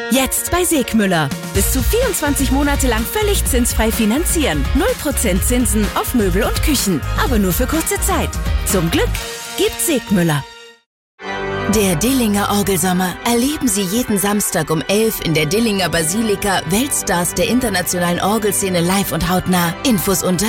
Jetzt bei Segmüller. Bis zu 24 Monate lang völlig zinsfrei finanzieren. 0% Zinsen auf Möbel und Küchen. Aber nur für kurze Zeit. Zum Glück gibt Segmüller. Der Dillinger Orgelsommer. Erleben Sie jeden Samstag um 11 in der Dillinger Basilika Weltstars der internationalen Orgelszene live und hautnah. Infos unter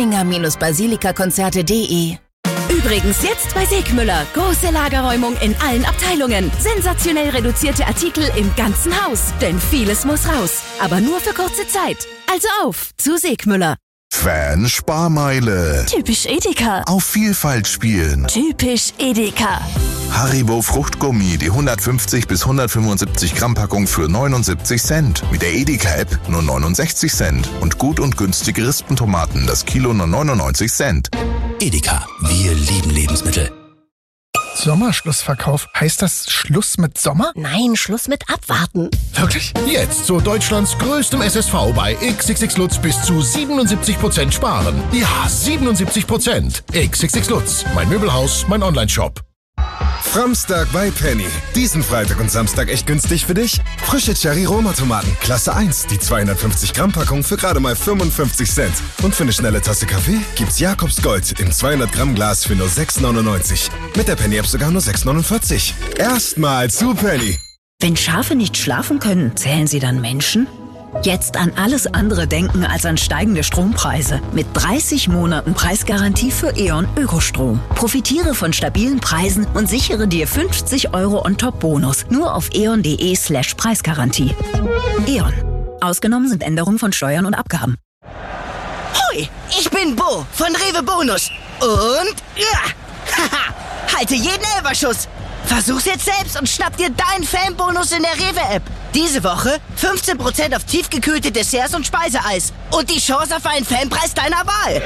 dillinger-basilikakonzerte.de. Übrigens jetzt bei Segmüller. Große Lagerräumung in allen Abteilungen. Sensationell reduzierte Artikel im ganzen Haus. Denn vieles muss raus. Aber nur für kurze Zeit. Also auf zu Segmüller. Fan-Sparmeile. Typisch Edeka. Auf Vielfalt spielen. Typisch Edeka. Haribo Fruchtgummi, die 150 bis 175 Gramm Packung für 79 Cent. Mit der Edeka-App nur 69 Cent. Und gut und günstige Rispentomaten, das Kilo nur 99 Cent. Edeka, wir lieben Lebensmittel. Sommerschlussverkauf. Heißt das Schluss mit Sommer? Nein, Schluss mit Abwarten. Wirklich? Jetzt zu Deutschlands größtem SSV bei XXX Lutz bis zu 77% sparen. Ja, 77%. XXX Lutz, mein Möbelhaus, mein Onlineshop. Framstag bei Penny. Diesen Freitag und Samstag echt günstig für dich. Frische Cherry-Roma-Tomaten, Klasse 1, die 250 Gramm Packung für gerade mal 55 Cent. Und für eine schnelle Tasse Kaffee gibt's Jakobs Gold im 200 Gramm Glas für nur 6,99. Mit der Penny-App sogar nur 6,49. Erstmal zu Penny. Wenn Schafe nicht schlafen können, zählen sie dann Menschen? Jetzt an alles andere denken als an steigende Strompreise. Mit 30 Monaten Preisgarantie für E.ON Ökostrom. Profitiere von stabilen Preisen und sichere dir 50 € on-top-Bonus. Nur auf eon.de/Preisgarantie. E.ON. Ausgenommen sind Änderungen von Steuern und Abgaben. Hoi, ich bin Bo von Rewe Bonus. Und ja, haha, halte jeden Elberschuss. Versuch's jetzt selbst und schnapp dir deinen Fanbonus in der Rewe-App. Diese Woche 15% auf tiefgekühlte Desserts und Speiseeis. Und die Chance auf einen Fanpreis deiner Wahl.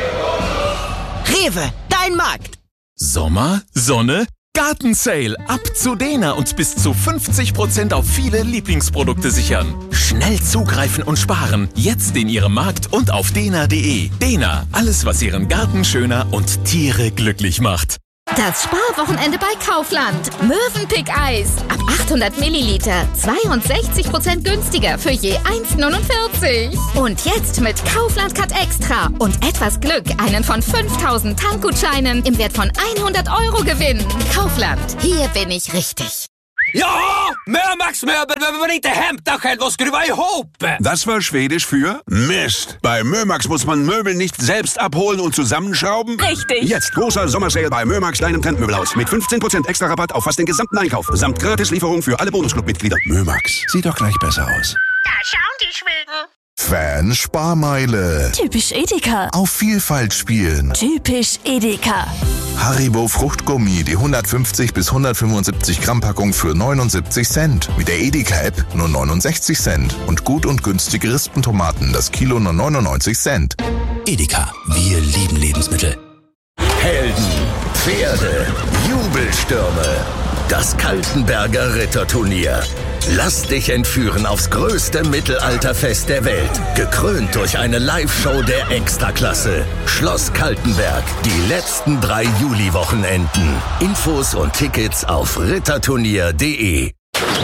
Rewe, dein Markt. Sommer, Sonne, Gartensale. Ab zu Dena und bis zu 50% auf viele Lieblingsprodukte sichern. Schnell zugreifen und sparen. Jetzt in Ihrem Markt und auf dena.de. Dena, alles was Ihren Garten schöner und Tiere glücklich macht. Das Sparwochenende bei Kaufland. Mövenpick-Eis. Ab 800 Milliliter. 62% günstiger für je 1,49. Und jetzt mit Kaufland Cut Extra. Und etwas Glück einen von 5000 Tankgutscheinen im Wert von 100 € gewinnen. Kaufland. Hier bin ich richtig. Ja, Mömax-Möbel, wenn man inte hämtar själv och skruva ihop. Das war Schwedisch für Mist. Bei Mömax muss man Möbel nicht selbst abholen und zusammenschrauben. Richtig. Jetzt großer Sommersale bei Mömax, deinem Trendmöbelhaus. Mit 15% extra Rabatt auf fast den gesamten Einkauf. Samt Gratislieferung für alle Bonusclub-Mitglieder. Mömax, sieht doch gleich besser aus. Da schauen die Schweden. Fan-Sparmeile. Typisch Edeka. Auf Vielfalt spielen. Typisch Edeka. Haribo Fruchtgummi, die 150 bis 175 Gramm Packung für 79 Cent. Mit der Edeka-App nur 69 Cent. Und gut und günstige Rispentomaten, das Kilo nur 99 Cent. Edeka, wir lieben Lebensmittel. Helden, Pferde, Jubelstürme. Das Kaltenberger Ritterturnier. Lass dich entführen aufs größte Mittelalterfest der Welt. Gekrönt durch eine Live-Show der Extraklasse. Schloss Kaltenberg. Die letzten 3 Juli-Wochenenden. Infos und Tickets auf ritterturnier.de.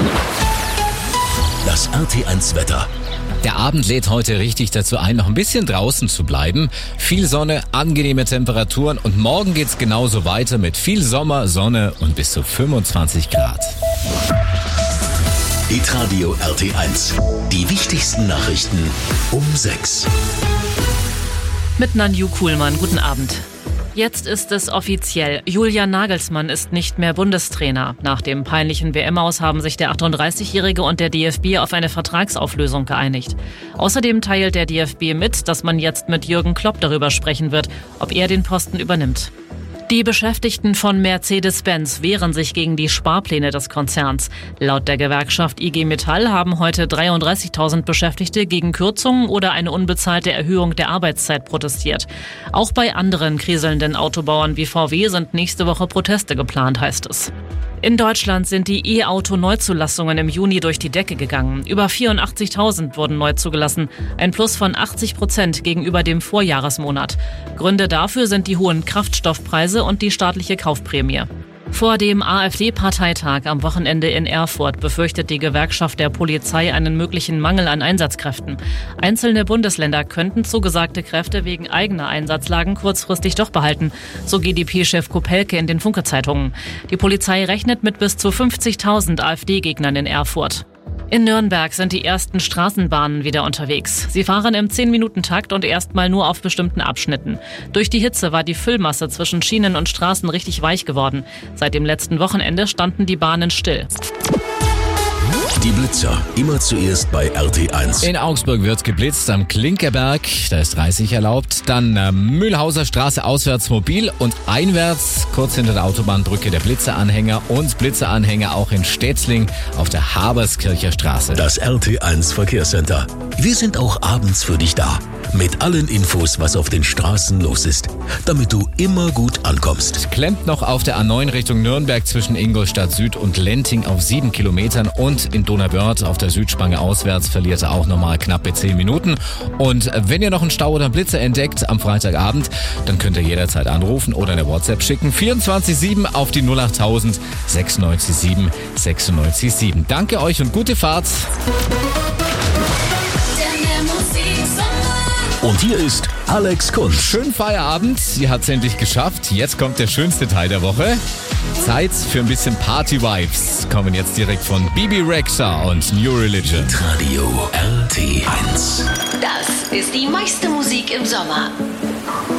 Das RT1-Wetter. Der Abend lädt heute richtig dazu ein, noch ein bisschen draußen zu bleiben. Viel Sonne, angenehme Temperaturen und morgen geht's genauso weiter mit viel Sommer, Sonne und bis zu 25 Grad. Hitradio RT1. Die wichtigsten Nachrichten um 6. Mit Nanju Kuhlmann. Guten Abend. Jetzt ist es offiziell. Julian Nagelsmann ist nicht mehr Bundestrainer. Nach dem peinlichen WM-Aus haben sich der 38-Jährige und der DFB auf eine Vertragsauflösung geeinigt. Außerdem teilt der DFB mit, dass man jetzt mit Jürgen Klopp darüber sprechen wird, ob er den Posten übernimmt. Die Beschäftigten von Mercedes-Benz wehren sich gegen die Sparpläne des Konzerns. Laut der Gewerkschaft IG Metall haben heute 33.000 Beschäftigte gegen Kürzungen oder eine unbezahlte Erhöhung der Arbeitszeit protestiert. Auch bei anderen kriselnden Autobauern wie VW sind nächste Woche Proteste geplant, heißt es. In Deutschland sind die E-Auto-Neuzulassungen im Juni durch die Decke gegangen. Über 84.000 wurden neu zugelassen, ein Plus von 80% gegenüber dem Vorjahresmonat. Gründe dafür sind die hohen Kraftstoffpreise und die staatliche Kaufprämie. Vor dem AfD-Parteitag am Wochenende in Erfurt befürchtet die Gewerkschaft der Polizei einen möglichen Mangel an Einsatzkräften. Einzelne Bundesländer könnten zugesagte Kräfte wegen eigener Einsatzlagen kurzfristig doch behalten, so GdP-Chef Kopelke in den Funke-Zeitungen. Die Polizei rechnet mit bis zu 50.000 AfD-Gegnern in Erfurt. In Nürnberg sind die ersten Straßenbahnen wieder unterwegs. Sie fahren im 10-Minuten-Takt und erstmal nur auf bestimmten Abschnitten. Durch die Hitze war die Füllmasse zwischen Schienen und Straßen richtig weich geworden. Seit dem letzten Wochenende standen die Bahnen still. Die Blitzer, immer zuerst bei RT1. In Augsburg wird geblitzt am Klinkerberg, da ist 30 erlaubt. Dann Mühlhauser Straße auswärts mobil und einwärts, kurz hinter der Autobahnbrücke, der Blitzeranhänger und Blitzeranhänger auch in Stetzling auf der Haberskircher Straße. Das RT1 Verkehrscenter. Wir sind auch abends für dich da. Mit allen Infos, was auf den Straßen los ist. Damit du immer gut ankommst. Es klemmt noch auf der A9 Richtung Nürnberg zwischen Ingolstadt Süd und Lenting auf 7 Kilometern und in Donauwörth auf der Südspange auswärts verliert er auch nochmal knappe 10 Minuten. Und wenn ihr noch einen Stau oder einen Blitzer entdeckt am Freitagabend, dann könnt ihr jederzeit anrufen oder eine WhatsApp schicken. 24/7 auf die 08000 967 967. Danke euch und gute Fahrt. Und hier ist Alex Kunz. Schönen Feierabend, sie hat's endlich geschafft. Jetzt kommt der schönste Teil der Woche. Zeit für ein bisschen Party-Vibes. Kommen jetzt direkt von Bibi Rexha und New Religion. Radio RT1. Das ist die meiste Musik im Sommer.